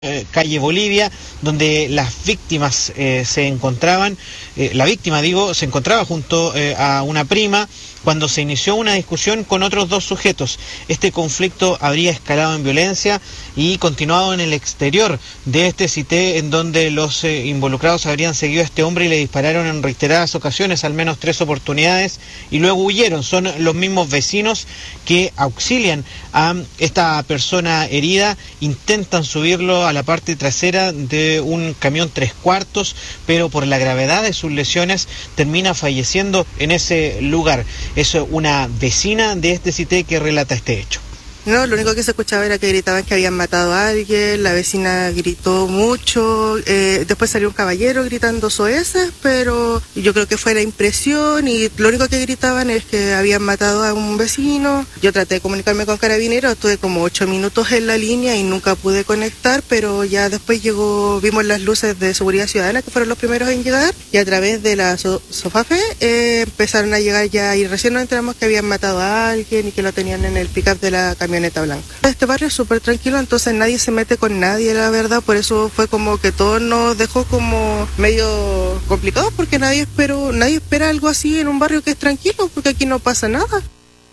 calle Bolivia, donde las víctimas se encontraban, la víctima, digo, se encontraba junto a una prima cuando se inició una discusión con otros dos sujetos. Este conflicto habría escalado en violencia y continuado en el exterior de este CITE, en donde los involucrados habrían seguido a este hombre y le dispararon en reiteradas ocasiones, al menos 3 oportunidades, y luego huyeron. Son los mismos vecinos que auxilian a esta persona herida, intentan subirlo a la parte trasera de un camión 3/4, pero por la gravedad de sus lesiones termina falleciendo en ese lugar. Es una vecina de este CITE que relata este hecho. No, lo único que se escuchaba era que gritaban que habían matado a alguien, la vecina gritó mucho, después salió un caballero gritando soeces, pero yo creo que fue la impresión y lo único que gritaban es que habían matado a un vecino. Yo traté de comunicarme con Carabineros, estuve como 8 minutos en la línea y nunca pude conectar, pero ya después vimos las luces de seguridad ciudadana que fueron los primeros en llegar y a través de la SOFAFE empezaron a llegar ya y recién nos enteramos que habían matado a alguien y que lo tenían en el pick-up de la camioneta blanca. Este barrio es súper tranquilo, entonces nadie se mete con nadie, la verdad, por eso fue como que todo nos dejó como medio complicado, porque nadie espera algo así en un barrio que es tranquilo, porque aquí no pasa nada.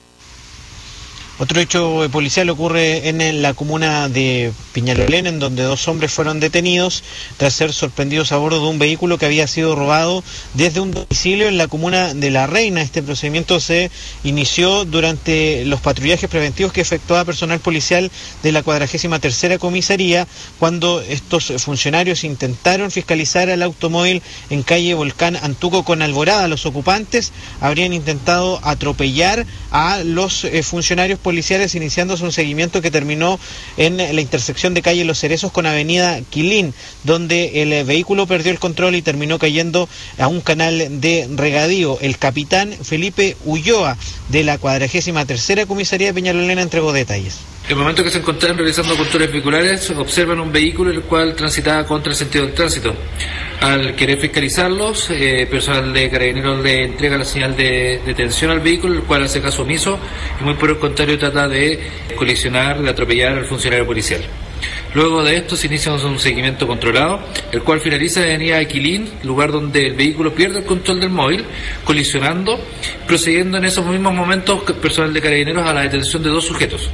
Otro hecho policial ocurre en la comuna de Peñalolén, en donde 2 hombres fueron detenidos tras ser sorprendidos a bordo de un vehículo que había sido robado desde un domicilio en la comuna de La Reina. Este procedimiento se inició durante los patrullajes preventivos que efectuaba personal policial de la 43ª Comisaría, cuando estos funcionarios intentaron fiscalizar al automóvil en calle Volcán Antuco con Alborada. Los ocupantes habrían intentado atropellar a los funcionarios policiales, iniciándose un seguimiento que terminó en la intersección de calle Los Cerezos con avenida Quilín, donde el vehículo perdió el control y terminó cayendo a un canal de regadío. El capitán Felipe Ulloa, de la 43ª Comisaría de Peñalolén, entregó detalles. En el momento que se encontraban realizando controles vehiculares, observan un vehículo el cual transitaba contra el sentido del tránsito. Al querer fiscalizarlos, personal de Carabineros le entrega la señal de detención al vehículo, el cual hace caso omiso y muy por el contrario trata de colisionar, de atropellar al funcionario policial. Luego de esto se inicia un seguimiento controlado, el cual finaliza en avenida Aquilín, lugar donde el vehículo pierde el control del móvil, colisionando, procediendo en esos mismos momentos personal de Carabineros a la detención de 2 sujetos.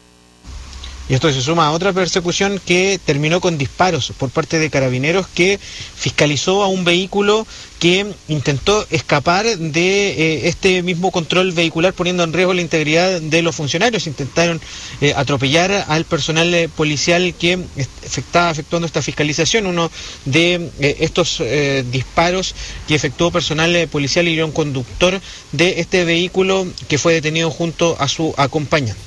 Y esto se suma a otra persecución que terminó con disparos por parte de Carabineros, que fiscalizó a un vehículo que intentó escapar de este mismo control vehicular, poniendo en riesgo la integridad de los funcionarios. Intentaron atropellar al personal policial que estaba efectuando esta fiscalización. Uno de estos disparos que efectuó personal policial hirió a un conductor de este vehículo, que fue detenido junto a su acompañante.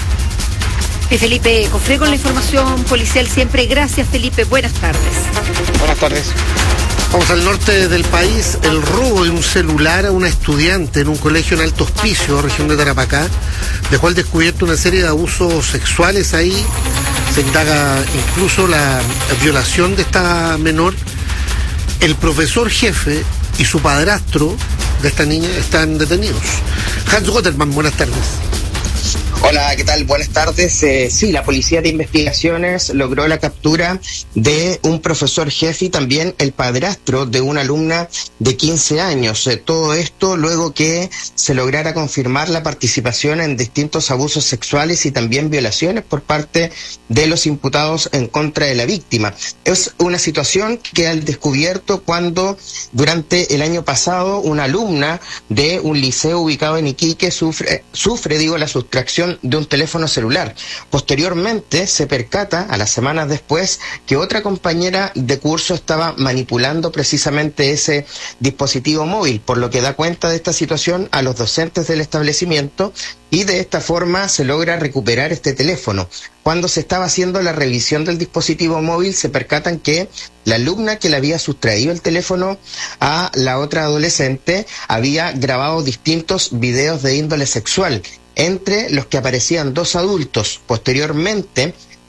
Felipe Cofré con la información policial siempre. Gracias, Felipe. Buenas tardes. Buenas tardes. Vamos al norte del país. El robo de un celular a una estudiante en un colegio en Alto Hospicio, región de Tarapacá, dejó al descubierto una serie de abusos sexuales ahí. Se indaga incluso la violación de esta menor. El profesor jefe y su padrastro de esta niña están detenidos. Hans Gotterman, buenas tardes. Hola, ¿qué tal? Buenas tardes. Sí, la Policía de Investigaciones logró la captura de un profesor jefe y también el padrastro de una alumna de 15 años. Todo esto luego que se lograra confirmar la participación en distintos abusos sexuales y también violaciones por parte de los imputados en contra de la víctima. Es una situación que queda al descubierto cuando durante el año pasado una alumna de un liceo ubicado en Iquique sufre la sustracción de un teléfono celular. Posteriormente se percata, a las semanas después, que otra compañera de curso estaba manipulando precisamente ese dispositivo móvil, por lo que da cuenta de esta situación a los docentes del establecimiento y de esta forma se logra recuperar este teléfono. Cuando se estaba haciendo la revisión del dispositivo móvil, se percatan que la alumna que le había sustraído el teléfono a la otra adolescente había grabado distintos videos de índole sexual, entre los que aparecían 2 adultos. Posteriormente,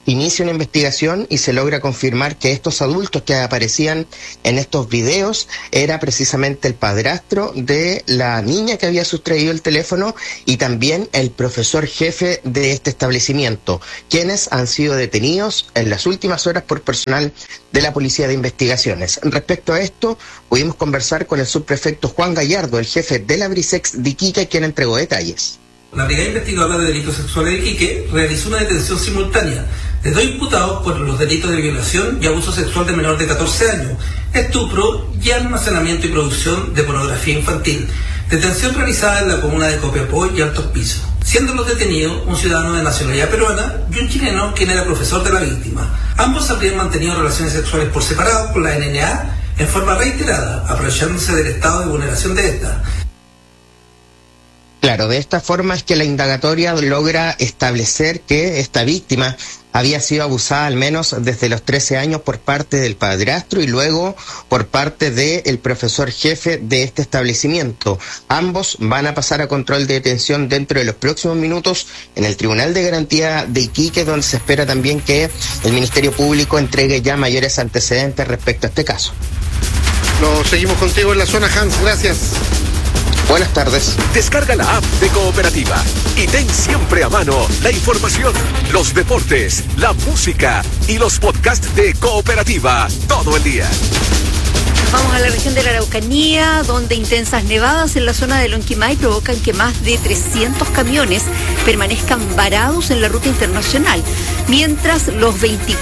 inicia una investigación y se logra confirmar que estos adultos que aparecían en estos videos era precisamente el padrastro de la niña que había sustraído el teléfono y también el profesor jefe de este establecimiento, quienes han sido detenidos en las últimas horas por personal de la Policía de Investigaciones. Respecto a esto, pudimos conversar con el subprefecto Juan Gallardo, el jefe de la Brisex de Iquique, quien entregó detalles. La Brigada Investigadora de Delitos Sexuales de Iquique realizó una detención simultánea de 2 imputados por los delitos de violación y abuso sexual de menor de 14 años, estupro y almacenamiento y producción de pornografía infantil. Detención realizada en la comuna de Copiapó y Alto Hospicio, siendo los detenidos un ciudadano de nacionalidad peruana y un chileno quien era profesor de la víctima. Ambos habrían mantenido relaciones sexuales por separado con la NNA en forma reiterada, aprovechándose del estado de vulneración de esta. Claro, de esta forma es que la indagatoria logra establecer que esta víctima había sido abusada al menos desde los 13 años por parte del padrastro y luego por parte del profesor jefe de este establecimiento. Ambos van a pasar a control de detención dentro de los próximos minutos en el Tribunal de Garantía de Iquique, donde se espera también que el Ministerio Público entregue ya mayores antecedentes respecto a este caso. Lo seguimos contigo en la zona, Hans, gracias. Buenas tardes. Descarga la app de Cooperativa y ten siempre a mano la información, los deportes, la música y los podcasts de Cooperativa todo el día. Vamos a la región de la Araucanía, donde intensas nevadas en la zona de Lonquimay provocan que más de 300 camiones permanezcan varados en la ruta internacional, mientras los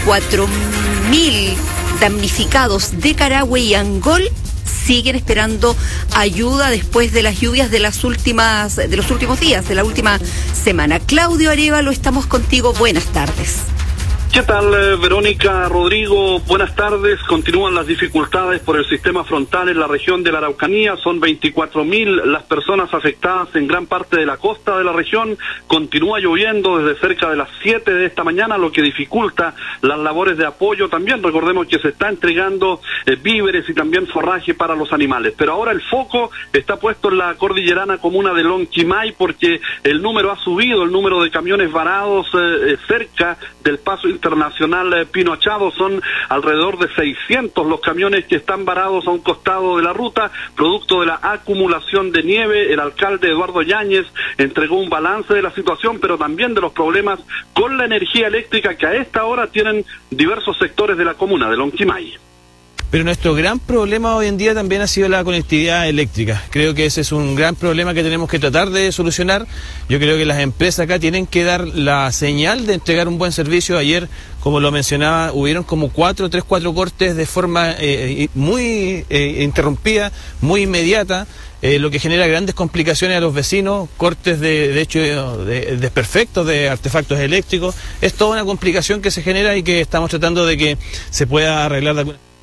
24.000 damnificados de Carahue y Angol siguen esperando ayuda después de las lluvias de los últimos días, de la última semana. Claudio Arévalo, estamos contigo. Buenas tardes. ¿Qué tal, Verónica, Rodrigo? Buenas tardes. Continúan las dificultades por el sistema frontal en la región de la Araucanía. Son 24.000 las personas afectadas en gran parte de la costa de la región. Continúa lloviendo desde cerca de las 7 de esta mañana, lo que dificulta las labores de apoyo. También recordemos que se está entregando víveres y también forraje para los animales. Pero ahora el foco está puesto en la cordillerana comuna de Lonquimay, porque el número ha subido, el número de camiones varados cerca del paso internacional Pino Achado. Son alrededor de 600 los camiones que están varados a un costado de la ruta, producto de la acumulación de nieve. El alcalde Eduardo Yáñez entregó un balance de la situación, pero también de los problemas con la energía eléctrica que a esta hora tienen diversos sectores de la comuna de Lonquimay. Pero nuestro gran problema hoy en día también ha sido la conectividad eléctrica. Creo que ese es un gran problema que tenemos que tratar de solucionar. Yo creo que las empresas acá tienen que dar la señal de entregar un buen servicio. Ayer, como lo mencionaba, hubieron como 4 cortes de forma muy interrumpida, muy inmediata, lo que genera grandes complicaciones a los vecinos, cortes de hecho de desperfectos de artefactos eléctricos. Es toda una complicación que se genera y que estamos tratando de que se pueda arreglar de alguna manera.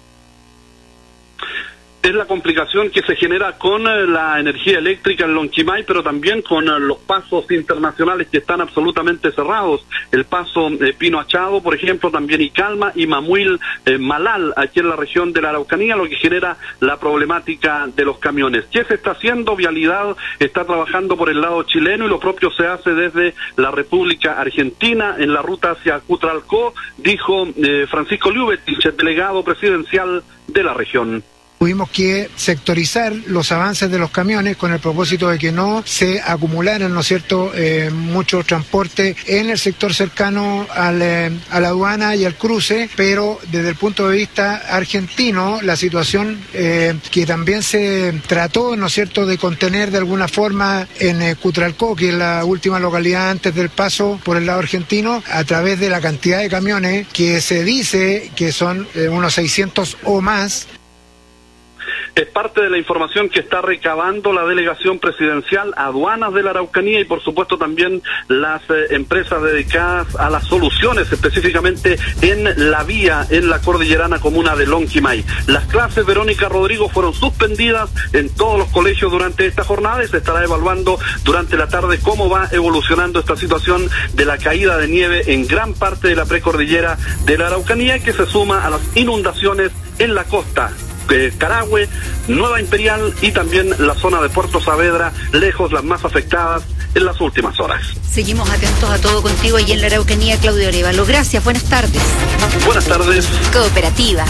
Es la complicación que se genera con la energía eléctrica en Lonquimay, pero también con los pasos internacionales que están absolutamente cerrados. El paso Pino Achado, por ejemplo, también Icalma y Mamuil Malal, aquí en la región de la Araucanía, lo que genera la problemática de los camiones. ¿Qué se está haciendo? Vialidad está trabajando por el lado chileno y lo propio se hace desde la República Argentina en la ruta hacia Cutralcó, dijo Francisco Liubetich, el delegado presidencial de la región. Tuvimos que sectorizar los avances de los camiones con el propósito de que no se acumularan, ¿no es cierto?, mucho transporte en el sector cercano a la aduana y al cruce, pero desde el punto de vista argentino, la situación que también se trató, ¿no es cierto?, de contener de alguna forma en Cutralcó, que es la última localidad antes del paso por el lado argentino, a través de la cantidad de camiones que se dice que son unos 600 o más. Es parte de la información que está recabando la delegación presidencial, aduanas de la Araucanía y por supuesto también las empresas dedicadas a las soluciones, específicamente en la vía en la cordillerana comuna de Lonquimay. Las clases, Verónica, Rodrigo, fueron suspendidas en todos los colegios durante esta jornada y se estará evaluando durante la tarde cómo va evolucionando esta situación de la caída de nieve en gran parte de la precordillera de la Araucanía, que se suma a las inundaciones en la costa. Carahue, Nueva Imperial y también la zona de Puerto Saavedra, lejos las más afectadas en las últimas horas. Seguimos atentos a todo contigo allí en la Araucanía, Claudio Arevalo. Gracias, buenas tardes. Buenas tardes. Cooperativa.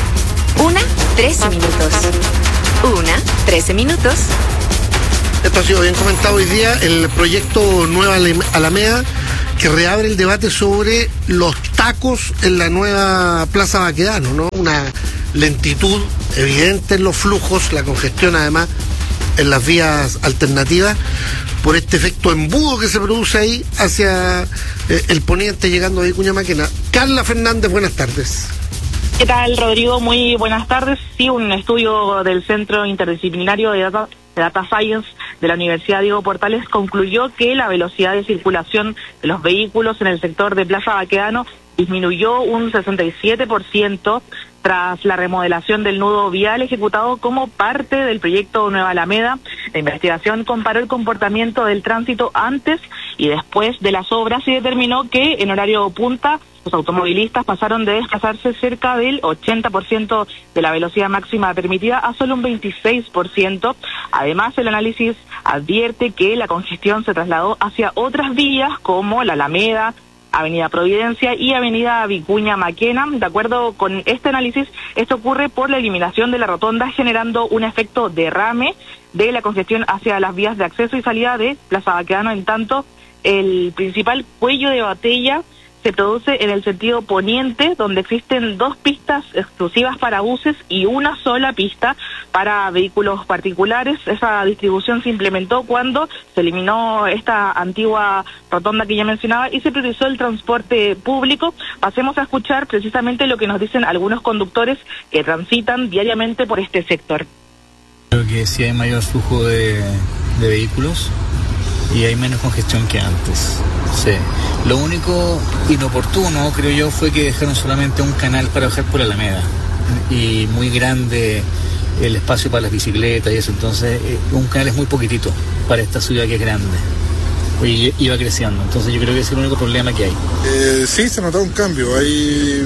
13 minutos. 13 minutos. Esto ha sido bien comentado hoy día, el proyecto Nueva Alameda, que reabre el debate sobre los tacos en la nueva Plaza Baquedano, ¿no? Una lentitud evidente en los flujos, la congestión además en las vías alternativas, por este efecto embudo que se produce ahí hacia el poniente llegando a Vicuña Maquena. Carla Fernández, buenas tardes. ¿Qué tal, Rodrigo? Muy buenas tardes. Sí, un estudio del Centro Interdisciplinario de Data Science de la Universidad Diego Portales concluyó que la velocidad de circulación de los vehículos en el sector de Plaza Baquedano disminuyó un 67% tras la remodelación del nudo vial ejecutado como parte del proyecto Nueva Alameda. La investigación comparó el comportamiento del tránsito antes y después de las obras y determinó que en horario punta los automovilistas pasaron de desplazarse cerca del 80% de la velocidad máxima permitida a solo un 26%. Además, el análisis advierte que la congestión se trasladó hacia otras vías como la Alameda, Avenida Providencia y Avenida Vicuña Maquena. De acuerdo con este análisis, esto ocurre por la eliminación de la rotonda, generando un efecto derrame de la congestión hacia las vías de acceso y salida de Plaza Baquedano. En tanto, el principal cuello de botella se produce en el sentido poniente, donde existen 2 pistas exclusivas para buses y una sola pista para vehículos particulares. Esa distribución se implementó cuando se eliminó esta antigua rotonda que ya mencionaba y se priorizó el transporte público. Pasemos a escuchar precisamente lo que nos dicen algunos conductores que transitan diariamente por este sector. Creo que sí hay mayor flujo de vehículos y hay menos congestión que antes. Sí. Lo único inoportuno, creo yo, fue que dejaron solamente un canal para bajar por Alameda y muy grande el espacio para las bicicletas y eso. Entonces un canal es muy poquitito para esta ciudad que es grande y iba creciendo. Entonces yo creo que ese es el único problema que hay. Sí, se notó un cambio, hay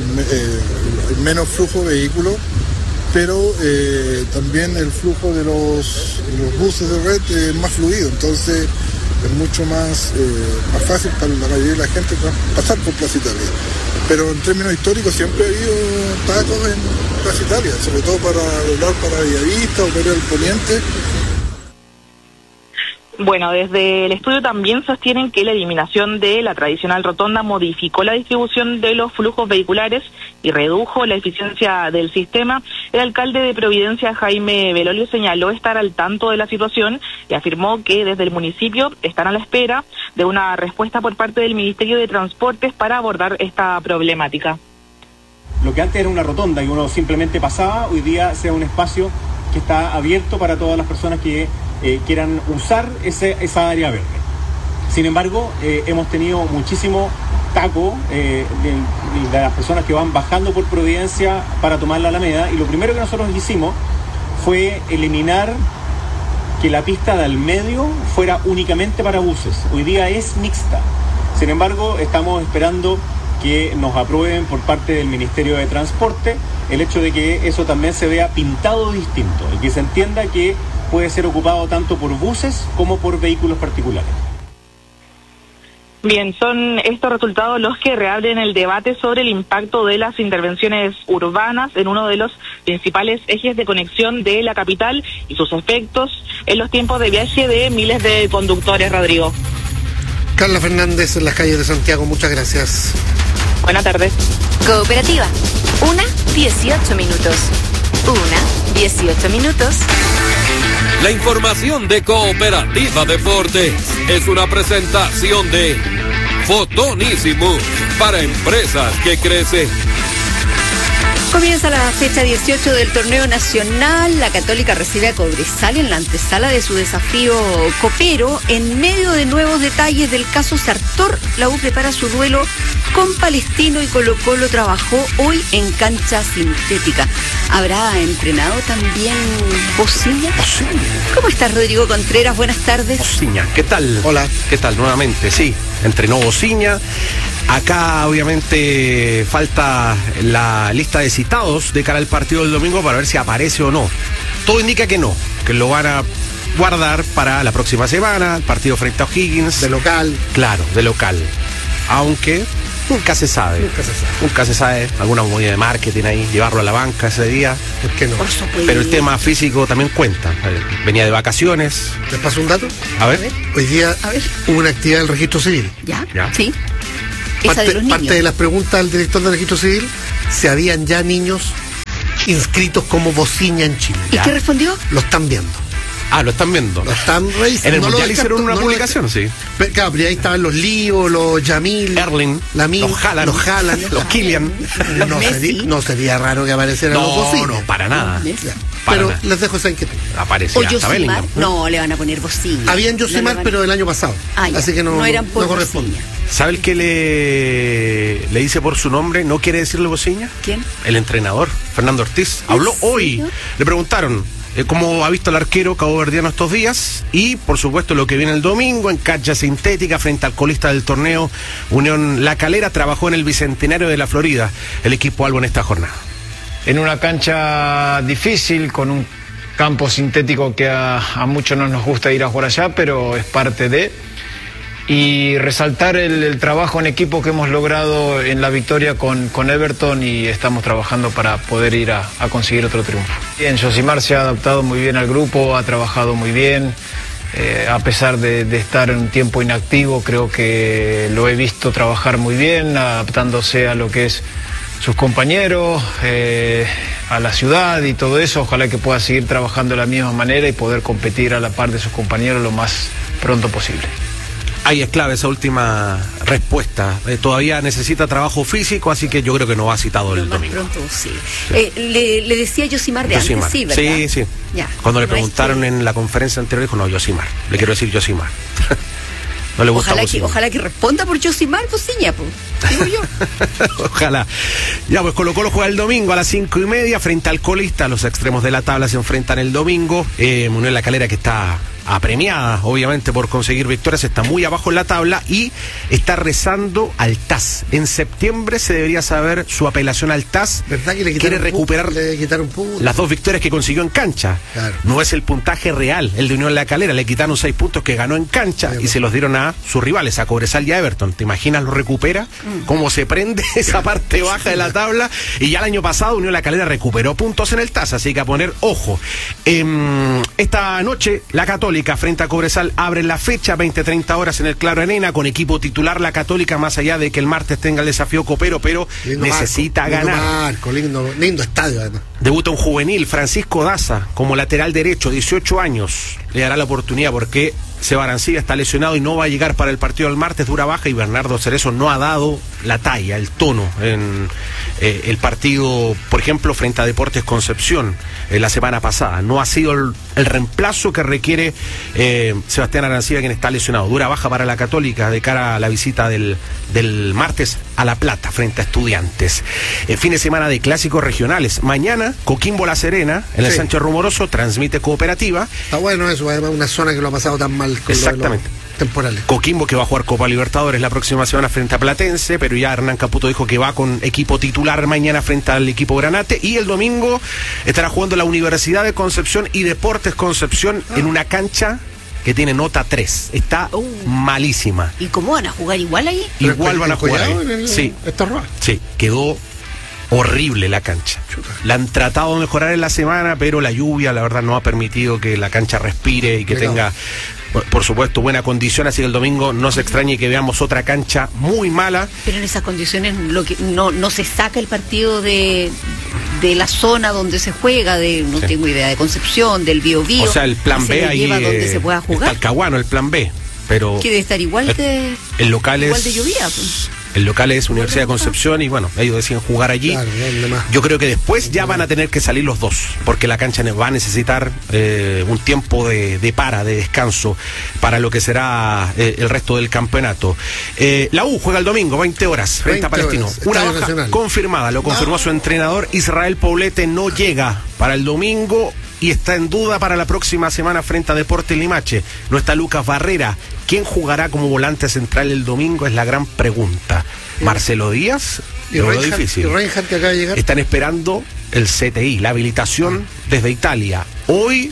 menos flujo de vehículos, pero también el flujo de los buses de red es más fluido, entonces es mucho más fácil para la mayoría de la gente pasar por Plaza Italia. Pero en términos históricos siempre ha habido tacos en Plaza Italia, sobre todo para doblar para Bellavista o para el poniente. Bueno, desde el estudio también sostienen que la eliminación de la tradicional rotonda modificó la distribución de los flujos vehiculares y redujo la eficiencia del sistema. El alcalde de Providencia, Jaime Belolio, señaló estar al tanto de la situación y afirmó que desde el municipio están a la espera de una respuesta por parte del Ministerio de Transportes para abordar esta problemática. Lo que antes era una rotonda y uno simplemente pasaba, hoy día sea un espacio que está abierto para todas las personas que quieran usar esa área verde. Sin embargo, hemos tenido muchísimo taco de las personas que van bajando por Providencia para tomar la Alameda, y lo primero que nosotros hicimos fue eliminar que la pista del medio fuera únicamente para buses. Hoy día es mixta. Sin embargo, estamos esperando que nos aprueben por parte del Ministerio de Transporte el hecho de que eso también se vea pintado distinto y que se entienda que puede ser ocupado tanto por buses como por vehículos particulares. Bien, son estos resultados los que reabren el debate sobre el impacto de las intervenciones urbanas en uno de los principales ejes de conexión de la capital y sus efectos en los tiempos de viaje de miles de conductores, Rodrigo. Carla Fernández en las calles de Santiago, muchas gracias. Buenas tardes. Cooperativa. 18 minutos. 18 minutos. La información de Cooperativa Deportes es una presentación de Fotonísimo para empresas que crecen. Comienza la fecha 18 del torneo nacional. La Católica recibe a Cobresal en la antesala de su desafío copero. En medio de nuevos detalles del caso Sartor, la U prepara su duelo con Palestino y Colo-Colo trabajó hoy en cancha sintética. ¿Habrá entrenado también Bociña? ¿Cómo estás, Rodrigo Contreras? Buenas tardes. Bociña, ¿qué tal? Hola. ¿Qué tal? Nuevamente, sí, entrenó Bociña. Acá obviamente falta la lista de citados de cara al partido del domingo para ver si aparece o no. Todo indica que no, que lo van a guardar para la próxima semana, el partido frente a O'Higgins. De local. Claro, de local. Aunque nunca se sabe. Nunca se sabe. Alguna movida de marketing ahí, llevarlo a la banca ese día. ¿Por qué no? Por supuesto. Pero el tema físico también cuenta. Venía de vacaciones. ¿Les paso un dato? A ver. Hoy día hubo una actividad del registro civil. ¿Ya? Sí. Esa de los niños. Parte de las preguntas al director del registro civil, si habían ya niños inscritos como Bociña en Chile. ¿Y qué respondió? Lo están viendo. Ah, lo están viendo. Lo están revisando. En el Mundial hicieron una publicación, sí. Pero, claro, pero ahí estaban los Líos, los Yamil, Erling, Lamine, los Haaland, los Kylian. No sería raro que aparecieran los Bociña. No, para nada. Pero les dejo esa inquietud. Aparecía hasta Bellingham. No, le van a poner Bociña. Habían Yosimar, pero del año pasado. Así que no corresponde. ¿Sabe el que le dice por su nombre? ¿No quiere decirle Bociña? ¿Quién? El entrenador, Fernando Ortiz. Habló hoy. Le preguntaron cómo ha visto el arquero caboverdiano estos días y, por supuesto, lo que viene el domingo en cancha sintética frente al colista del torneo Unión La Calera. Trabajó en el Bicentenario de la Florida el equipo albo en esta jornada. En una cancha difícil, con un campo sintético que a muchos no nos gusta ir a jugar allá, pero es parte de... Y resaltar el trabajo en equipo que hemos logrado en la victoria con Everton, y estamos trabajando para poder ir a conseguir otro triunfo. Bien, Yosimar se ha adaptado muy bien al grupo, ha trabajado muy bien, a pesar de estar en un tiempo inactivo, creo que lo he visto trabajar muy bien, adaptándose a lo que es sus compañeros, a la ciudad y todo eso. Ojalá que pueda seguir trabajando de la misma manera y poder competir a la par de sus compañeros lo más pronto posible. Ahí es clave esa última respuesta. Todavía necesita trabajo físico, así que yo creo que no va citado el domingo. Pronto, sí. Le decía Yosimar de antes, sí, ¿verdad? Sí, sí. Ya. Cuando le preguntaron en la conferencia anterior, dijo, no, Yosimar. Le quiero decir Yosimar. No le gusta ojalá que responda por Yosimar Bociña, pues, digo yo. Ojalá. Ya, pues Colo-Colo juega el domingo a las 5:30 frente al colista. Los extremos de la tabla se enfrentan el domingo. Unión La Calera, que está apremiada, obviamente, por conseguir victorias, está muy abajo en la tabla y está rezando al TAS. En septiembre se debería saber su apelación al TAS. ¿Verdad que quiere recuperar las 2 victorias que consiguió en cancha? Claro. No es el puntaje real, el de Unión La Calera. Le quitaron 6 puntos que ganó en cancha y se los dieron a sus rivales, a Cobresal y a Everton. ¿Te imaginas lo recupera? ¿Cómo se prende esa parte baja de la tabla? Y ya el año pasado Unión La Calera recuperó puntos en el TAS, así que a poner ojo. Esta noche la Católica frente a Cobresal abre la fecha, 20:30 horas en el Claro Arena, con equipo titular la Católica, más allá de que el martes tenga el desafío copero, pero lindo necesita ganar. Lindo estadio además. Debuta un juvenil, Francisco Daza, como lateral derecho, 18 años. Le dará la oportunidad porque Seba Arancibia está lesionado y no va a llegar para el partido del martes, dura baja, y Bernardo Cerezo no ha dado la talla, el tono en el partido, por ejemplo, frente a Deportes Concepción la semana pasada. No ha sido el reemplazo que requiere Sebastián Arancibia, quien está lesionado. Dura baja para la Católica de cara a la visita del martes a La Plata frente a Estudiantes. Fin de semana de clásicos regionales. Mañana, Coquimbo La Serena, en el Sánchez Rumoroso, transmite Cooperativa. Está bueno eso, además una zona que lo ha pasado tan mal con exactamente. Temporales. Coquimbo, que va a jugar Copa Libertadores la próxima semana frente a Platense, pero ya Hernán Caputo dijo que va con equipo titular mañana frente al equipo Granate, y el domingo estará jugando la Universidad de Concepción y Deportes Concepción en una cancha que tiene nota 3. Está malísima. ¿Y cómo van a jugar igual ahí? Igual van a jugar ahí. Sí, quedó horrible la cancha. La han tratado de mejorar en la semana, pero la lluvia, la verdad, no ha permitido que la cancha respire y que tenga, por supuesto, buena condición. Así que el domingo no se extrañe que veamos otra cancha muy mala. Pero en esas condiciones no se saca el partido de la zona donde se juega, no tengo idea, de Concepción, del Biobío. O sea, el plan B ahí donde se pueda jugar. Talcahuano, el plan B. Pero que debe estar igual de llovía, pues. El local es Universidad de Concepción y bueno, ellos deciden jugar allí. Claro, yo creo que después ya van a tener que salir los dos, porque la cancha va a necesitar un tiempo de descanso para lo que será el resto del campeonato. La U juega el domingo, 20 horas, frente a Palestino. Una baja nacional confirmada, lo confirmó su entrenador Israel Poblete, no llega para el domingo y está en duda para la próxima semana frente a Deportes Limache. No está Lucas Barrera. ¿Quién jugará como volante central el domingo? Es la gran pregunta. ¿Marcelo Díaz? ¿Y Reinhardt, que acaba de llegar? Están esperando el CTI, la habilitación desde Italia. Hoy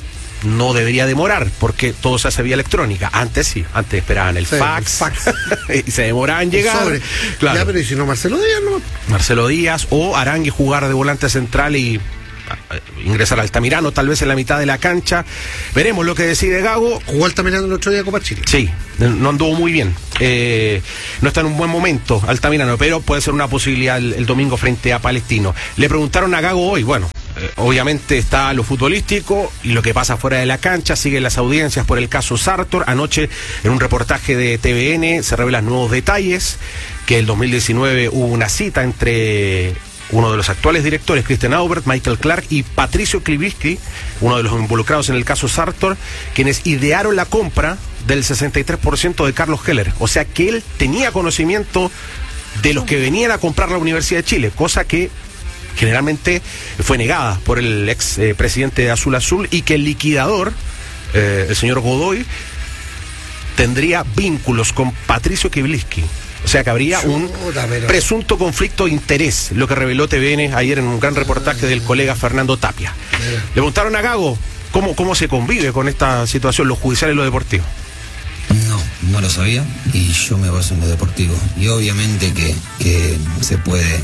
no debería demorar, porque todo se hace vía electrónica. Antes sí, antes esperaban el fax y se demoraban en llegar. Claro. Ya, pero ¿y si no Marcelo Díaz, no? Marcelo Díaz o Arangui jugar de volante central y ingresar a Altamirano tal vez en la mitad de la cancha. Veremos lo que decide Gago. Jugó Altamirano el otro día Copa Chile. Sí, no anduvo muy bien. No está en un buen momento Altamirano, pero puede ser una posibilidad el domingo frente a Palestino. Le preguntaron a Gago hoy, bueno, obviamente está lo futbolístico y lo que pasa fuera de la cancha, siguen las audiencias por el caso Sartor. Anoche en un reportaje de TVN se revelan nuevos detalles, que en 2019 hubo una cita entre uno de los actuales directores, Christian Aubert, Michael Clark y Patricio Kliviski, uno de los involucrados en el caso Sartor, quienes idearon la compra del 63% de Carlos Heller. O sea que él tenía conocimiento de los que venían a comprar la Universidad de Chile, cosa que generalmente fue negada por el ex presidente de Azul Azul, y que el liquidador, el señor Godoy, tendría vínculos con Patricio Kliviski. O sea que habría un presunto conflicto de interés, lo que reveló TVN ayer en un gran reportaje del colega Fernando Tapia. Le preguntaron a Gago cómo se convive con esta situación, lo judicial y lo deportivo. No lo sabía, y yo me baso en lo deportivo. Y obviamente que se puede,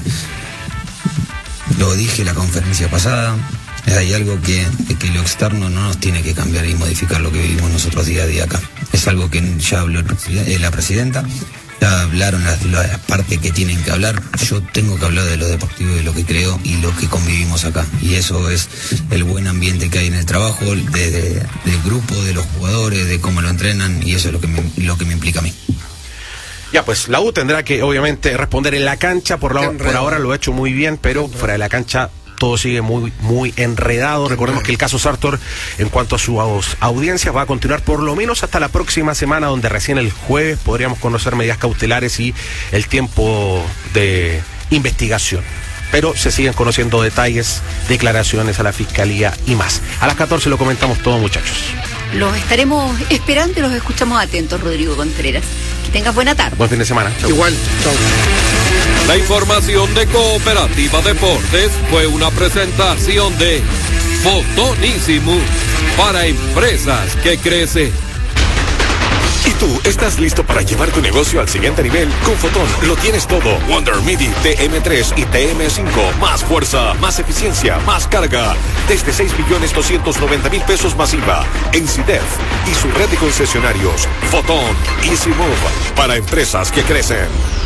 lo dije en la conferencia pasada, hay algo que lo externo no nos tiene que cambiar y modificar lo que vivimos nosotros día a día acá. Es algo que ya habló la presidenta. Ya hablaron las partes que tienen que hablar. Yo tengo que hablar de lo deportivo, de lo que creo y lo que convivimos acá. Y eso es el buen ambiente que hay en el trabajo, del grupo, de los jugadores, de cómo lo entrenan, y eso es lo que me implica a mí. Ya, pues la U tendrá que obviamente responder en la cancha. Por ahora lo ha hecho muy bien, pero fuera de la cancha todo sigue muy enredado. Recordemos que el caso Sartor, en cuanto a sus audiencias, va a continuar por lo menos hasta la próxima semana, donde recién el jueves podríamos conocer medidas cautelares y el tiempo de investigación. Pero se siguen conociendo detalles, declaraciones a la fiscalía y más. A las 14 lo comentamos todo, muchachos. Los estaremos esperando y los escuchamos atentos, Rodrigo Contreras. Que tengas buena tarde. Buen fin de semana. Chau. Igual. Chau. La información de Cooperativa Deportes fue una presentación de Fotonísimo para empresas que crecen. ¿Y tú estás listo para llevar tu negocio al siguiente nivel? Con Fotón lo tienes todo. Wonder MIDI TM3 y TM5. Más fuerza, más eficiencia, más carga. Desde 6.290.000 pesos masiva. En CIDEF y su red de concesionarios. Fotón Easy Move para empresas que crecen.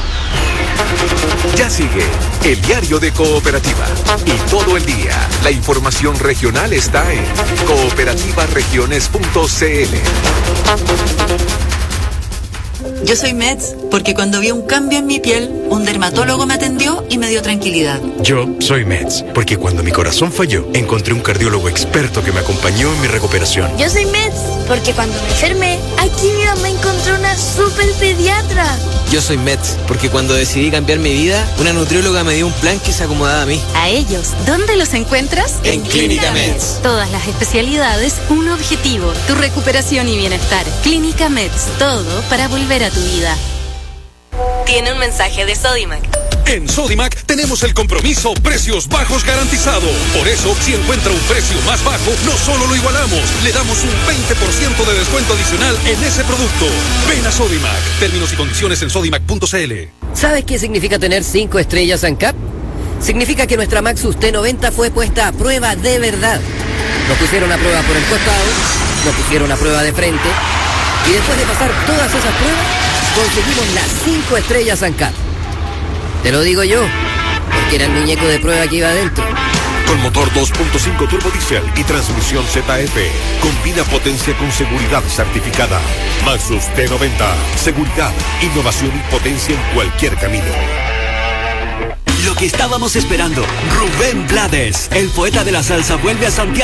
Ya sigue el diario de Cooperativa. Y todo el día, la información regional está en cooperativaregiones.cl. Yo soy Meds porque cuando vi un cambio en mi piel, un dermatólogo me atendió y me dio tranquilidad. Yo soy Meds porque cuando mi corazón falló, encontré un cardiólogo experto que me acompañó en mi recuperación. Yo soy Meds porque cuando me enfermé, aquí mi mamá encontró una super pediatra. Yo soy Meds porque cuando decidí cambiar mi vida, una nutrióloga me dio un plan que se acomodaba a mí. A ellos, ¿dónde los encuentras? En Clínica Meds. Todas las especialidades, un objetivo, tu recuperación y bienestar. Clínica Meds, todo para volver a tu vida. Tiene un mensaje de Sodimac. En Sodimac tenemos el compromiso precios bajos garantizado. Por eso, si encuentra un precio más bajo, no solo lo igualamos, le damos un 20% de descuento adicional en ese producto. Ven a Sodimac. Términos y condiciones en sodimac.cl. ¿Sabes qué significa tener 5 estrellas ANCAP? Significa que nuestra Maxus T90 fue puesta a prueba de verdad. Nos pusieron a prueba por el costado, nos pusieron a prueba de frente, y después de pasar todas esas pruebas, conseguimos las 5 estrellas ANCAP. Te lo digo yo, porque era el muñeco de prueba que iba adentro. Con motor 2.5 turbo diésel y transmisión ZF. Combina potencia con seguridad certificada. Maxus T90. Seguridad, innovación y potencia en cualquier camino. Lo que estábamos esperando. Rubén Blades, el poeta de la salsa, vuelve a Santiago.